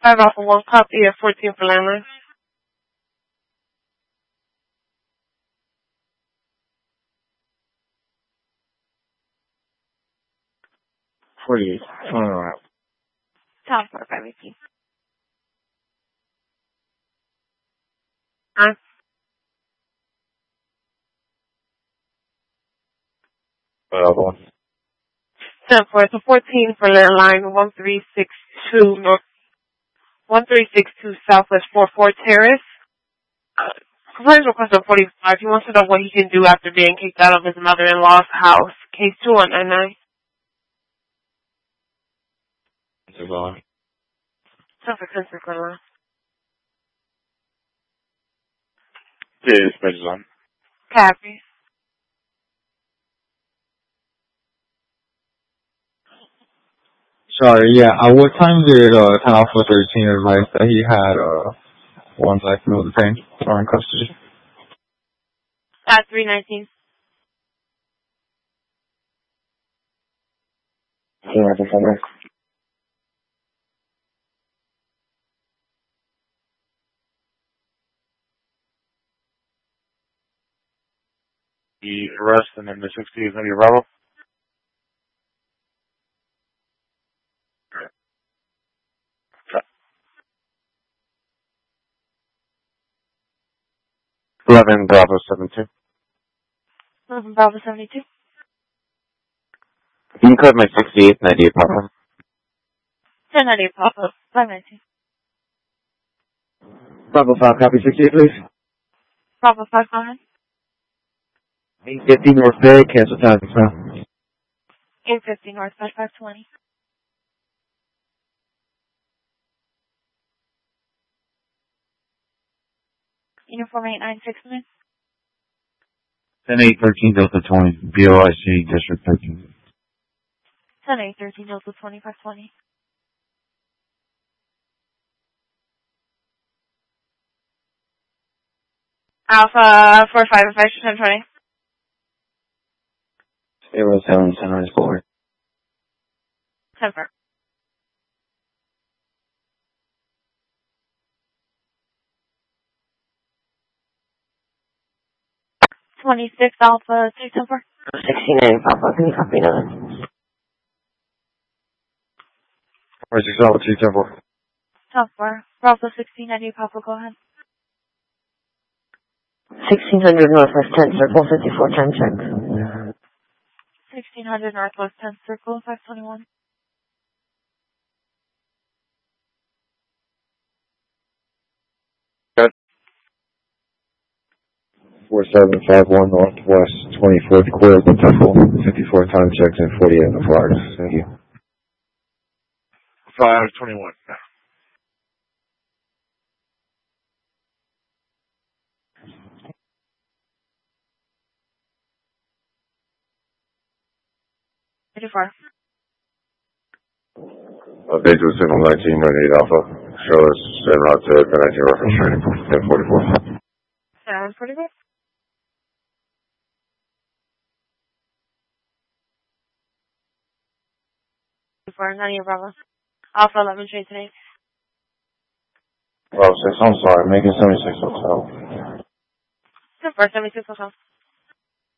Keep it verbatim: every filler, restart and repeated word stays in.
Five Alpha One copy at fourteen for landline. Forty-eight. All right. Top four five eighteen. Huh? Another one. Ten four. So fourteen for landline. One three six two North. One three six two Southwest Four Four Terrace. Uh, complaints request of forty five. He wants to know what he can do after being kicked out of his mother in law's house. Case two one nine nine. Move on. Ten for ten for Dispatch is on. Copy. Sorry, yeah. At what time did uh, ten Alpha thirteen advise that he had uh, one life of the pain or in custody? At three nineteen. Yeah, the arrest and then the sixty is going to be Bravo. eleven Bravo seven two. eleven Bravo seventy-two. Can you code my sixty-eight ninety-eight Papa? ten ninety-eight Papa. five nineteen. Bravo five, copy sixty-eight, please. Bravo five nine. eight fifty North Bay, cancel time, now. eight fifty North Bay five twenty. Uniform eight nine six nine. ten eight thirteen Delta twenty, B O I C, District thirteen. ten eight thirteen Delta twenty five twenty. Alpha four five five ten twenty. Zero seven Sunrise Boulevard. ten four. twenty-six Alpha three ten four. sixty-nine Papa, can you copy that? six Alpha two ten four. ten four. Bravo sixteen ninety Papa, go ahead. sixteen hundred Northwest ten Circle, fifty-four ten check. sixteen hundred Northwest ten Circle, five twenty-one. Good. four seven five one Northwest twenty-fourth Court, the Temple, fifty-four time checks and forty-eight in the Florida. Thank you. five twenty-one. eighty-four. Update to signal nineteen ninety-eight Alpha. Show us en route to the nineteen reference training. ten forty-four. Sounds pretty good. eighty-four, ninety Bravo. Alpha eleven trade today. Bravo six, I'm sorry, making seventy-six hotel. ten four, seventy-six hotel.